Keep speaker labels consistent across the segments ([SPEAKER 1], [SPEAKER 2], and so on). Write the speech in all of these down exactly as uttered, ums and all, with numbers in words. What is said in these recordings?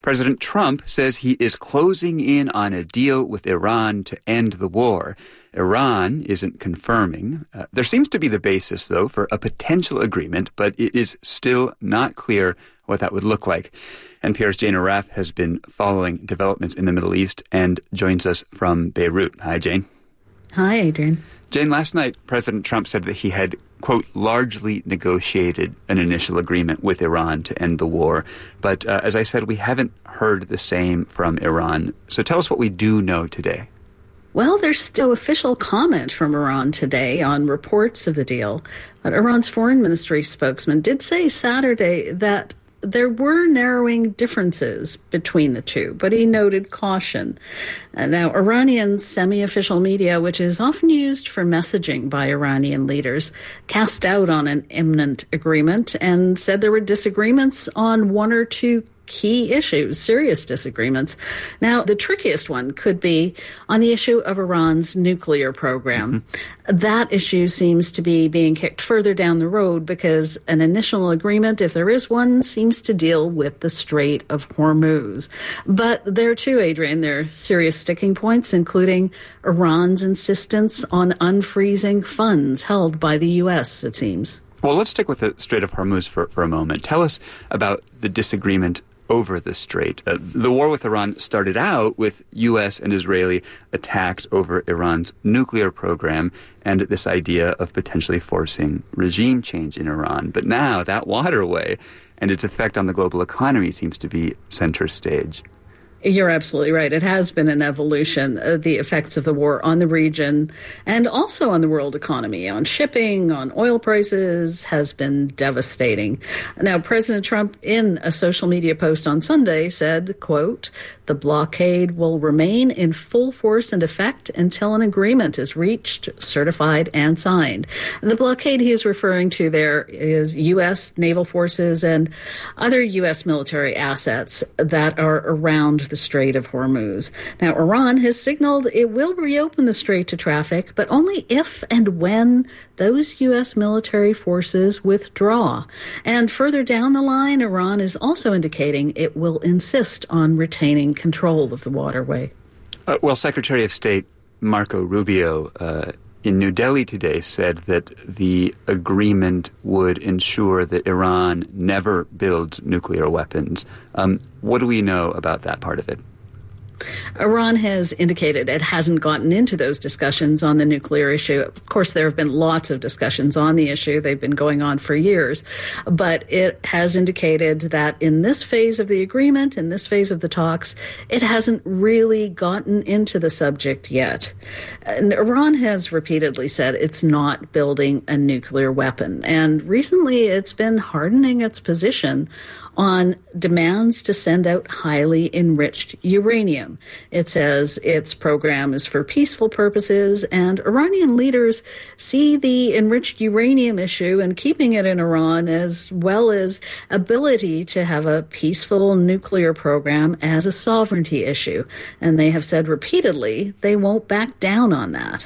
[SPEAKER 1] President Trump says he is closing in on a deal with Iran to end the war. Iran isn't confirming. Uh, there seems to be the basis, though, for a potential agreement, but it is still not clear what that would look like. N P R's Jane Arraf has been following developments in the Middle East and joins us from Beirut. Hi, Jane.
[SPEAKER 2] Hi, Adrian.
[SPEAKER 1] Jane, last night, President Trump said that he had, quote, largely negotiated an initial agreement with Iran to end the war. But uh, as I said, we haven't heard the same from Iran. So tell us what we do know today.
[SPEAKER 2] Well, there's still official comment from Iran today on reports of the deal. But Iran's foreign ministry spokesman did say Saturday that there were narrowing differences between the two, but he noted caution. Uh, now, Iranian semi-official media, which is often used for messaging by Iranian leaders, cast doubt on an imminent agreement and said there were disagreements on one or two key issues, serious disagreements. Now, the trickiest one could be on the issue of Iran's nuclear program. Mm-hmm. That issue seems to be being kicked further down the road because an initial agreement, if there is one, seems to deal with the Strait of Hormuz. But there too, Adrian, there are serious sticking points, including Iran's insistence on unfreezing funds held by the U S, it seems.
[SPEAKER 1] Well, let's stick with the Strait of Hormuz for, for a moment. Tell us about the disagreement over the strait. Uh, the war with Iran started out with U S and Israeli attacks over Iran's nuclear program and this idea of potentially forcing regime change in Iran. But now that waterway and its effect on the global economy seems to be center stage.
[SPEAKER 2] You're absolutely right. It has been an evolution, uh, the effects of the war on the region and also on the world economy, on shipping, on oil prices, has been devastating. Now, President Trump, in a social media post on Sunday, said, quote, "The blockade will remain in full force and effect until an agreement is reached, certified, and signed." The blockade he is referring to there is U S naval forces and other U S military assets that are around the Strait of Hormuz. Now, Iran has signaled it will reopen the strait to traffic, but only if and when those U S military forces withdraw. And further down the line, Iran is also indicating it will insist on retaining control of the waterway.
[SPEAKER 1] Uh, well, Secretary of State Marco Rubio uh, in New Delhi today said that the agreement would ensure that Iran never builds nuclear weapons. Um, what do we know about that part of it?
[SPEAKER 2] Iran has indicated it hasn't gotten into those discussions on the nuclear issue. Of course, there have been lots of discussions on the issue. They've been going on for years. But it has indicated that in this phase of the agreement, in this phase of the talks, it hasn't really gotten into the subject yet. And Iran has repeatedly said it's not building a nuclear weapon. And recently, it's been hardening its position on demands to send out highly enriched uranium. It says its program is for peaceful purposes, and Iranian leaders see the enriched uranium issue and keeping it in Iran, as well as ability to have a peaceful nuclear program, as a sovereignty issue. And they have said repeatedly they won't back down on that.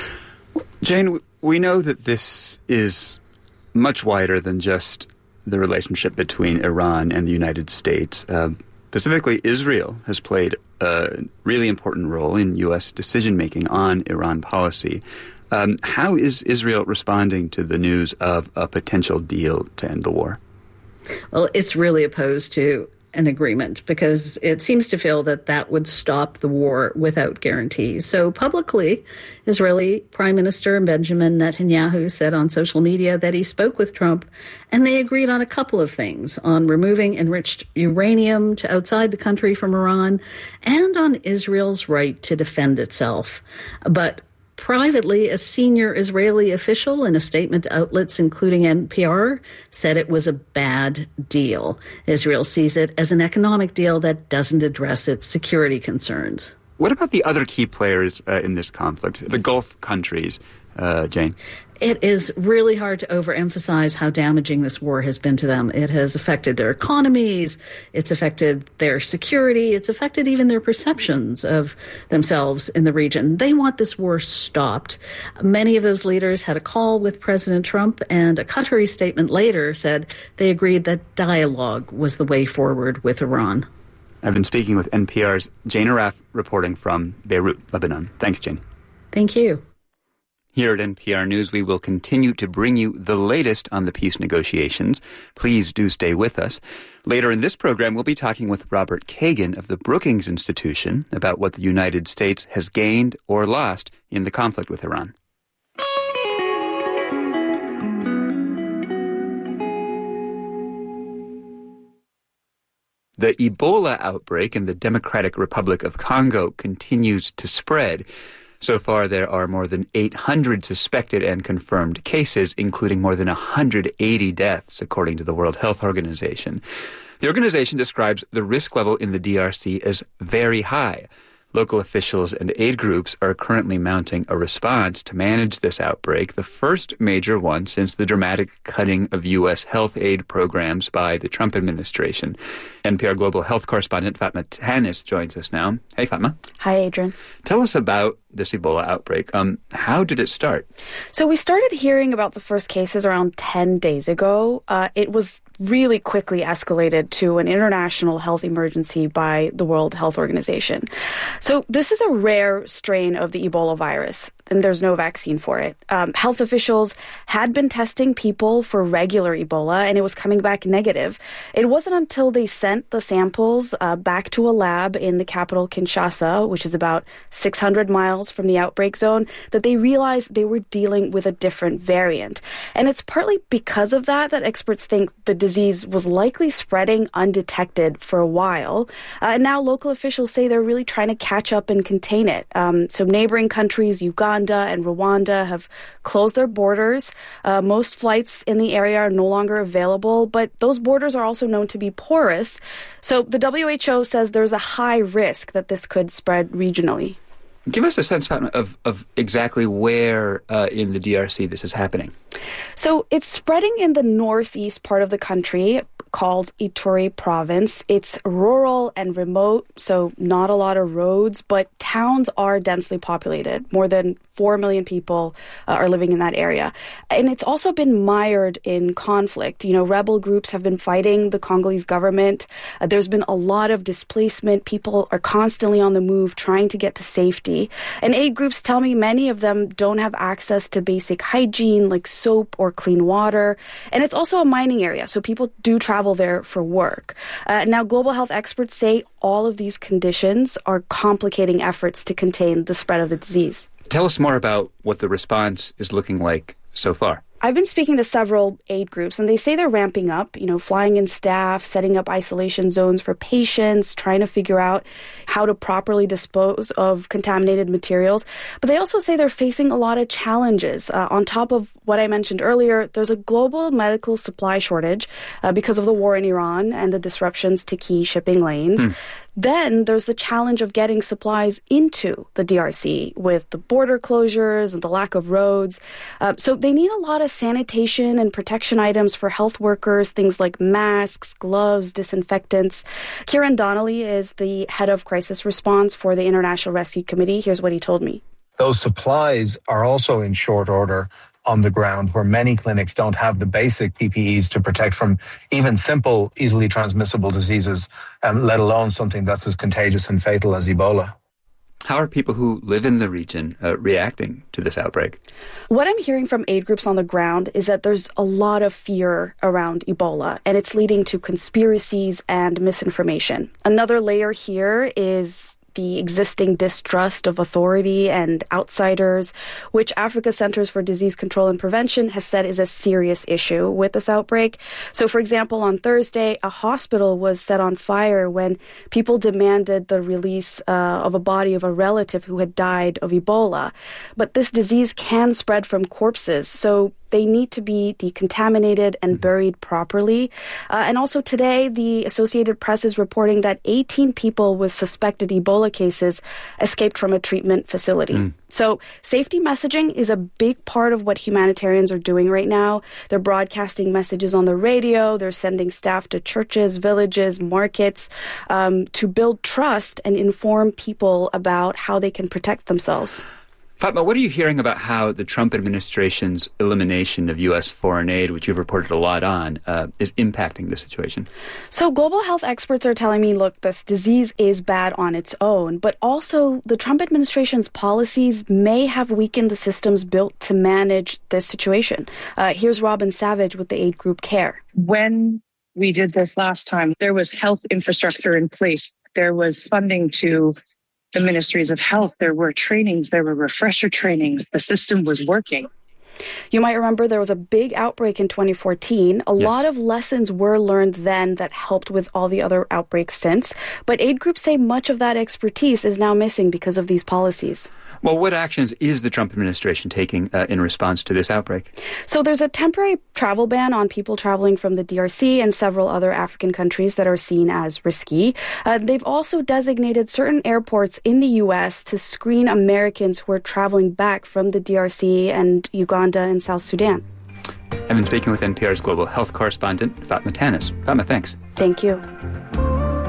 [SPEAKER 1] Jane, we know that this is much wider than just the relationship between Iran and the United States. Uh, specifically, Israel has played a really important role in U S decision-making on Iran policy. Um, how is Israel responding to the news of a potential deal to end the war?
[SPEAKER 2] Well, it's really opposed to an agreement because it seems to feel that that would stop the war without guarantees. So publicly, Israeli Prime Minister Benjamin Netanyahu said on social media that he spoke with Trump and they agreed on a couple of things, on removing enriched uranium to outside the country from Iran and on Israel's right to defend itself. But privately, a senior Israeli official in a statement to outlets including N P R said it was a bad deal. Israel sees it as an economic deal that doesn't address its security concerns.
[SPEAKER 1] What about the other key players uh, in this conflict, the Gulf countries, uh, Jane?
[SPEAKER 2] It is really hard to overemphasize how damaging this war has been to them. It has affected their economies. It's affected their security. It's affected even their perceptions of themselves in the region. They want this war stopped. Many of those leaders had a call with President Trump, and a Qatari statement later said they agreed that dialogue was the way forward with Iran.
[SPEAKER 1] I've been speaking with N P R's Jane Arraf, reporting from Beirut, Lebanon. Thanks, Jane.
[SPEAKER 2] Thank you.
[SPEAKER 1] Here at N P R News, we will continue to bring you the latest on the peace negotiations. Please do stay with us. Later in this program, we'll be talking with Robert Kagan of the Brookings Institution about what the United States has gained or lost in the conflict with Iran. The Ebola outbreak in the Democratic Republic of Congo continues to spread. So far, there are more than eight hundred suspected and confirmed cases, including more than one hundred eighty deaths, according to the World Health Organization. The organization describes the risk level in the D R C as very high. Local officials and aid groups are currently mounting a response to manage this outbreak, the first major one since the dramatic cutting of U S health aid programs by the Trump administration. N P R Global Health correspondent Fatma Tanis joins us now. Hey, Fatma.
[SPEAKER 3] Hi, Adrian.
[SPEAKER 1] Tell us about this Ebola outbreak. Um, how did it start?
[SPEAKER 3] So we started hearing about the first cases around ten days ago. Uh, it was really quickly escalated to an international health emergency by the World Health Organization. So this is a rare strain of the Ebola virus, and there's no vaccine for it. Um, health officials had been testing people for regular Ebola, and it was coming back negative. It wasn't until they sent the samples uh, back to a lab in the capital, Kinshasa, which is about six hundred miles from the outbreak zone, that they realized they were dealing with a different variant. And it's partly because of that that experts think the disease was likely spreading undetected for a while. Uh, and now local officials say they're really trying to catch up and contain it. Um, so neighboring countries, Uganda and Rwanda, have closed their borders. Uh, most flights in the area are no longer available, but those borders are also known to be porous. So the W H O says there's a high risk that this could spread regionally.
[SPEAKER 1] Give us a sense, Fatma, of, of exactly where uh, in the D R C this is happening.
[SPEAKER 3] So it's spreading in the northeast part of the country called Ituri province. It's rural and remote, so not a lot of roads, but towns are densely populated. More than four million people uh, are living in that area. And it's also been mired in conflict. You know, rebel groups have been fighting the Congolese government. Uh, there's been a lot of displacement. People are constantly on the move trying to get to safety. And aid groups tell me many of them don't have access to basic hygiene like soap or clean water. And it's also a mining area, so people do travel there for work. Uh, now, global health experts say all of these conditions are complicating efforts to contain the spread of the disease.
[SPEAKER 1] Tell us more about what the response is looking like so far.
[SPEAKER 3] I've been speaking to several aid groups, and they say they're ramping up, you know, flying in staff, setting up isolation zones for patients, trying to figure out how to properly dispose of contaminated materials. But they also say they're facing a lot of challenges. Uh, on top of what I mentioned earlier, there's a global medical supply shortage uh, because of the war in Iran and the disruptions to key shipping lanes. Hmm. Then there's the challenge of getting supplies into the D R C with the border closures and the lack of roads. Uh, so they need a lot of sanitation and protection items for health workers, things like masks, gloves, disinfectants. Kieran Donnelly is the head of crisis response for the International Rescue Committee. Here's what he told me.
[SPEAKER 4] Those supplies are also in short order on the ground, where many clinics don't have the basic P P Es to protect from even simple, easily transmissible diseases, um, let alone something that's as contagious and fatal as Ebola.
[SPEAKER 1] How are people who live in the region uh, reacting to this outbreak?
[SPEAKER 3] What I'm hearing from aid groups on the ground is that there's a lot of fear around Ebola, and it's leading to conspiracies and misinformation. Another layer here is the existing distrust of authority and outsiders, which Africa Centers for Disease Control and Prevention has said is a serious issue with this outbreak. So, for example, on Thursday, a hospital was set on fire when people demanded the release uh, of a body of a relative who had died of Ebola. But this disease can spread from corpses, so they need to be decontaminated and buried properly. Uh, and also today, the Associated Press is reporting that eighteen people with suspected Ebola cases escaped from a treatment facility. Mm. So safety messaging is a big part of what humanitarians are doing right now. They're broadcasting messages on the radio. They're sending staff to churches, villages, markets um, to build trust and inform people about how they can protect themselves.
[SPEAKER 1] Fatma, what are you hearing about how the Trump administration's elimination of U S foreign aid, which you've reported a lot on, uh, is impacting the situation?
[SPEAKER 3] So global health experts are telling me, look, this disease is bad on its own, but also the Trump administration's policies may have weakened the systems built to manage this situation. Uh, here's Robin Savage with the aid group CARE.
[SPEAKER 5] When we did this last time, there was health infrastructure in place. There was funding to the ministries of health. There were trainings. There were refresher trainings. The system was working.
[SPEAKER 3] You might remember there was a big outbreak in twenty fourteen. A yes. lot of lessons were learned then that helped with all the other outbreaks since. But aid groups say much of that expertise is now missing because of these policies.
[SPEAKER 1] Well, what actions is the Trump administration taking uh, in response to this outbreak?
[SPEAKER 3] So there's a temporary travel ban on people traveling from the D R C and several other African countries that are seen as risky. Uh, they've also designated certain airports in the U S to screen Americans who are traveling back from the D R C and Uganda and South Sudan.
[SPEAKER 1] I've been speaking with N P R's global health correspondent, Fatma Tanis. Fatma, thanks.
[SPEAKER 3] Thank you.